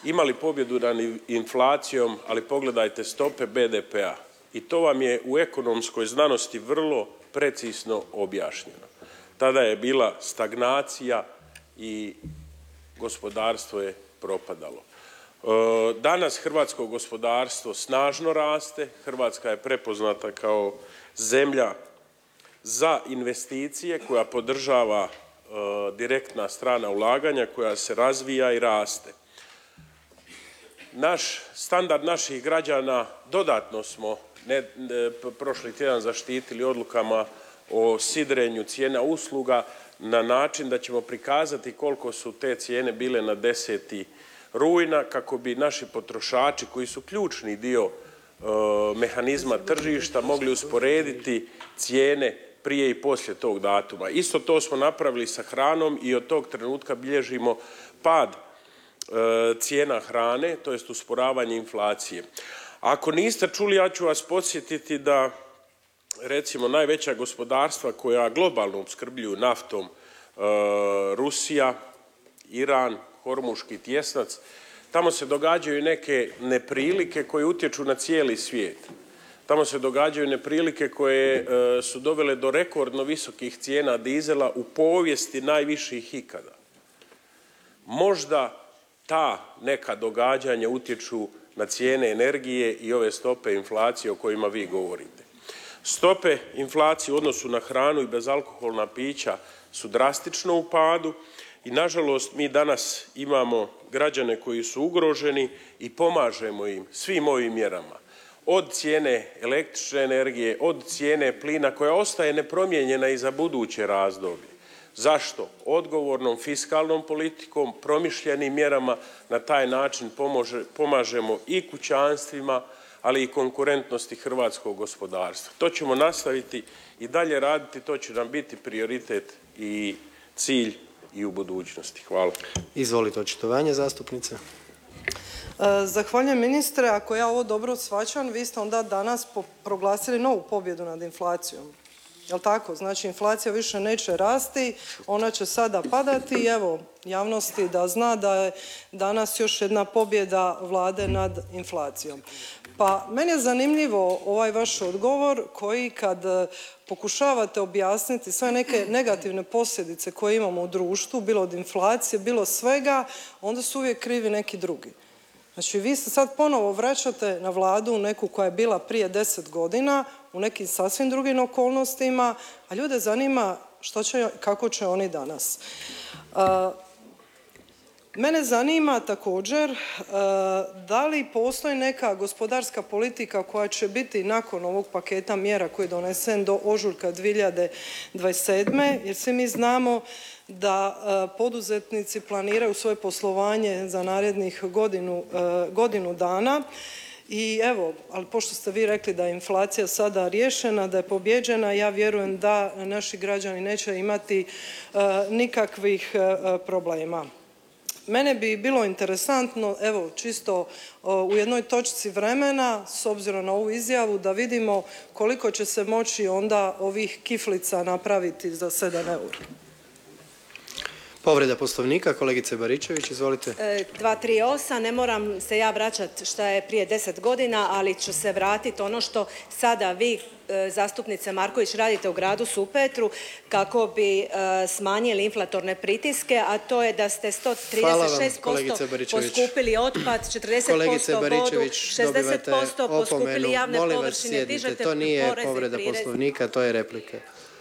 imali pobjedu nad inflacijom, ali pogledajte stope BDP-a. I to vam je u ekonomskoj znanosti vrlo precizno objašnjeno. Tada je bila stagnacija i gospodarstvo je propadalo. Danas hrvatsko gospodarstvo snažno raste, Hrvatska je prepoznata kao zemlja za investicije koja podržava direktna strana ulaganja, koja se razvija i raste. Standard naših građana dodatno smo prošli tjedan zaštitili odlukama o sidrenju cijena usluga na način da ćemo prikazati koliko su te cijene bile na 10. rujna kako bi naši potrošači koji su ključni dio mehanizma tržišta mogli usporediti cijene prije i poslije tog datuma. Isto to smo napravili sa hranom i od tog trenutka bilježimo pad cijena hrane, to jest usporavanje inflacije. Ako niste čuli, ja ću vas podsjetiti da recimo najveća gospodarstva koja globalno opskrbljuju naftom, Rusija, Iran, Hormuški tjesnac, tamo se događaju neke neprilike koje utječu na cijeli svijet. Tamo se događaju neprilike koje su dovele do rekordno visokih cijena dizela u povijesti najviših ikada. Možda ta neka događanja utječu na cijene energije i ove stope inflacije o kojima vi govorite. Stope inflacije u odnosu na hranu i bezalkoholna pića su drastično u padu i nažalost mi danas imamo građane koji su ugroženi i pomažemo im svim ovim mjerama. Od cijene električne energije, od cijene plina koja ostaje nepromijenjena i za buduće razdoblje. Zašto? Odgovornom fiskalnom politikom, promišljenim mjerama, na taj način pomažemo i kućanstvima, ali i konkurentnosti hrvatskog gospodarstva. To ćemo nastaviti i dalje raditi, to će nam biti prioritet i cilj i u budućnosti. Hvala. Izvolite očitovanje, zastupnice. Zahvaljujem ministre. Ako ja ovo dobro shvaćam, vi ste onda danas proglasili novu pobjedu nad inflacijom. Je li tako? Znači inflacija više neće rasti, ona će sada padati i evo javnosti da zna da je danas još jedna pobjeda vlade nad inflacijom. Pa meni je zanimljivo ovaj vaš odgovor koji kad pokušavate objasniti sve neke negativne posljedice koje imamo u društvu, bilo od inflacije, bilo svega, onda su uvijek krivi neki drugi. Znači vi se sad ponovo vraćate na vladu neku koja je bila prije 10 godina, u nekim sasvim drugim okolnostima, a ljude zanima kako će oni danas. Mene zanima također da li postoji neka gospodarska politika koja će biti nakon ovog paketa mjera koji je donesen do ožujka 2027. jer svi mi znamo da poduzetnici planiraju svoje poslovanje za narednih godinu dana. I evo, ali pošto ste vi rekli da je inflacija sada riješena, da je pobijeđena, ja vjerujem da naši građani neće imati nikakvih problema. Mene bi bilo interesantno, evo čisto u jednoj točci vremena, s obzirom na ovu izjavu, da vidimo koliko će se moći onda ovih kiflica napraviti za 7 eura. Povreda Poslovnika, kolegice Baričević, izvolite. 238, ne moram se ja vraćati šta je prije 10 godina, ali ću se vratiti ono što sada vi, zastupnice Marković, radite u gradu Supetru kako bi smanjili inflatorne pritiske, a to je da ste 136% poskupili otpad, 40% vodu, 60% poskupili javne površine, dižete poreze i prireze. To nije povreda Poslovnika, to je replika.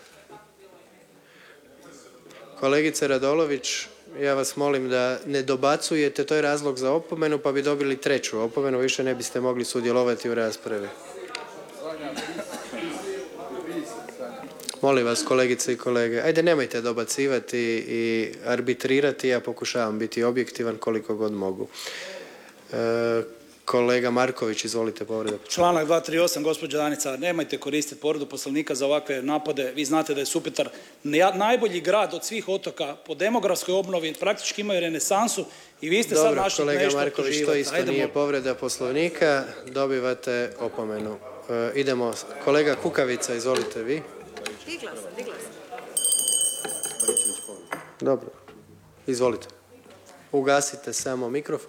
Kolegice Radolović, ja vas molim da ne dobacujete, to je razlog za opomenu, pa bi dobili 3. opomenu, više ne biste mogli sudjelovati u raspravi. Molim vas, kolegice i kolege, ajde nemojte dobacivati i arbitrirati, ja pokušavam biti objektivan koliko god mogu. Kolega Marković, izvolite, povreda. Članak 238, gospođa Danica, nemojte koristiti povredu Poslovnika za ovakve napade. Vi znate da je Supetar najbolji grad od svih otoka po demografskoj obnovi, praktički imaju renesansu i vi ste sad našli nešto kolega Marković, to isto nije povreda Poslovnika, dobivate opomenu. Idemo, kolega Kukavica, izvolite vi. Digla sam. Dobro, izvolite. Ugasite samo mikrofon.